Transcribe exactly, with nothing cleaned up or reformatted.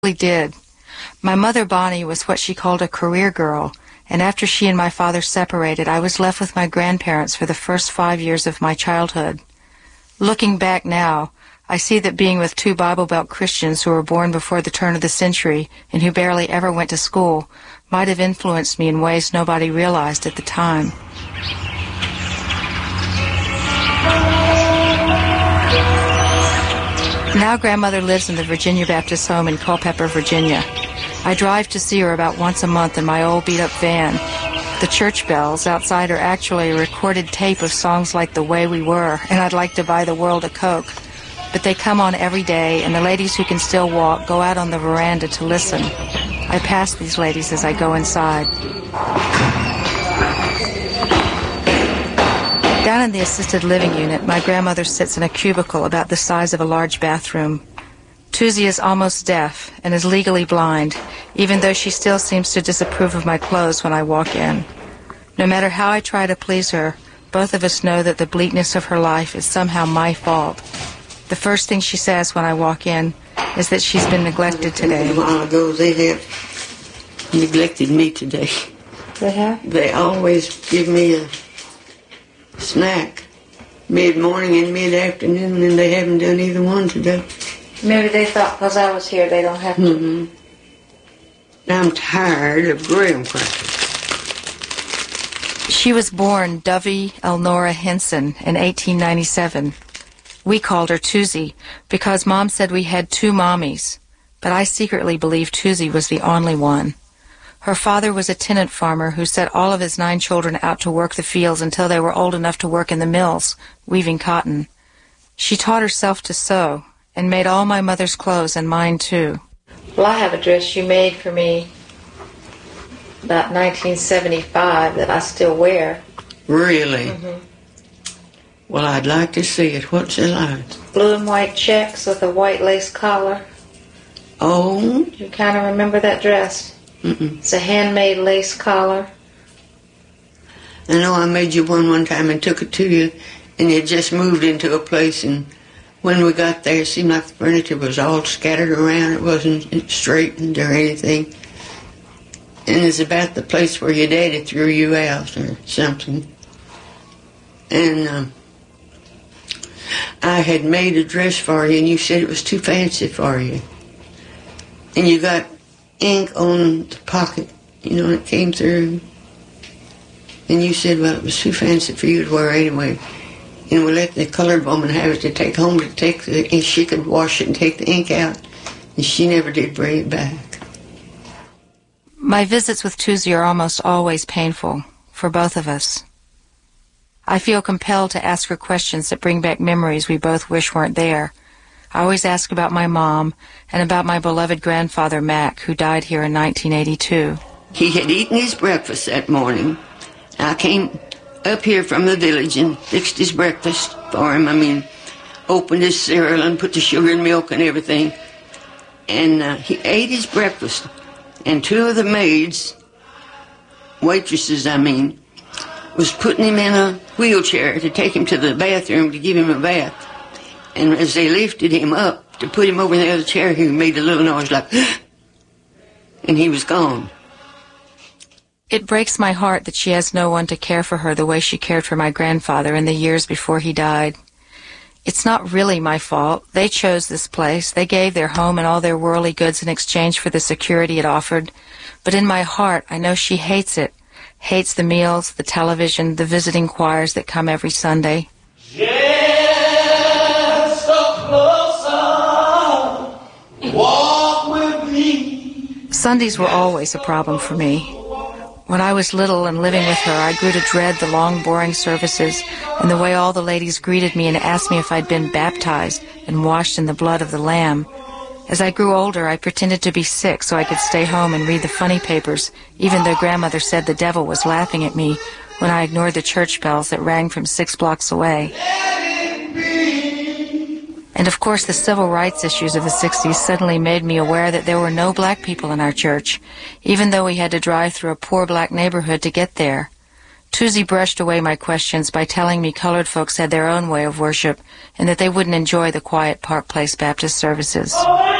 really did. My mother, Bonnie, was what she called a career girl, and after she and my father separated, I was left with my grandparents for the first five years of my childhood. Looking back now, I see that being with two Bible Belt Christians who were born before the turn of the century and who barely ever went to school might have influenced me in ways nobody realized at the time. Now Grandmother lives in the Virginia Baptist home in Culpeper, Virginia. I drive to see her about once a month in my old beat-up van. The church bells outside are actually a recorded tape of songs like The Way We Were and I'd Like to Buy the World a Coke. But they come on every day, and the ladies who can still walk go out on the veranda to listen. I pass these ladies as I go inside. Down in the assisted living unit, my grandmother sits in a cubicle about the size of a large bathroom. Tuesy is almost deaf and is legally blind, even though she still seems to disapprove of my clothes when I walk in. No matter how I try to please her, both of us know that the bleakness of her life is somehow my fault. The first thing she says when I walk in is that she's been neglected today. A while ago, they have neglected me today. They have? They always give me a snack mid-morning and mid-afternoon, and they haven't done either one today. Maybe they thought because I was here they don't have to. Mm-hmm. I'm tired of graham crackers. She was born Dovey Elnora Henson in eighteen ninety-seven. We called her Tuesy because Mom said we had two mommies, but I secretly believed Tuesy was the only one. Her father was a tenant farmer who set all of his nine children out to work the fields until they were old enough to work in the mills, weaving cotton. She taught herself to sew and made all my mother's clothes and mine too. Well, I have a dress you made for me about nineteen seventy-five that I still wear. Really? Mm-hmm. Well, I'd like to see it. What's it like? Blue and white checks with a white lace collar. Oh? You kind of remember that dress? Mm-mm. It's a handmade lace collar. I know I made you one one time and took it to you, and you just moved into a place, and when we got there, it seemed like the furniture was all scattered around. It wasn't straightened or anything. And it's about the place where your daddy threw you out or something. And um, I had made a dress for you, and you said it was too fancy for you. And you got ink on the pocket, you know, and it came through. And you said, well, it was too fancy for you to wear anyway. And we let the colored woman have it to take home to take the, and she could wash it and take the ink out. And she never did bring it back. My visits with Tuesy are almost always painful, for both of us. I feel compelled to ask her questions that bring back memories we both wish weren't there. I always ask about my mom and about my beloved grandfather, Mac, who died here in nineteen eighty-two. He had eaten his breakfast that morning. I came up here from the village and fixed his breakfast for him. I mean, opened his cereal and put the sugar and milk and everything. And uh, he ate his breakfast. And two of the maids, waitresses, I mean, was putting him in a wheelchair to take him to the bathroom to give him a bath. And as they lifted him up to put him over in the other chair, he made a little noise like, and he was gone. It breaks my heart that she has no one to care for her the way she cared for my grandfather in the years before he died. It's not really my fault. They chose this place. They gave their home and all their worldly goods in exchange for the security it offered. But in my heart, I know she hates it. Hates the meals, the television, the visiting choirs that come every Sunday. Yes, so closer, walk with me. Sundays were always a problem for me. When I was little and living with her, I grew to dread the long, boring services and the way all the ladies greeted me and asked me if I'd been baptized and washed in the blood of the Lamb. As I grew older, I pretended to be sick so I could stay home and read the funny papers, even though Grandmother said the devil was laughing at me when I ignored the church bells that rang from six blocks away. And of course, the civil rights issues of the sixties suddenly made me aware that there were no black people in our church, even though we had to drive through a poor black neighborhood to get there. Tuesy brushed away my questions by telling me colored folks had their own way of worship and that they wouldn't enjoy the quiet Park Place Baptist services.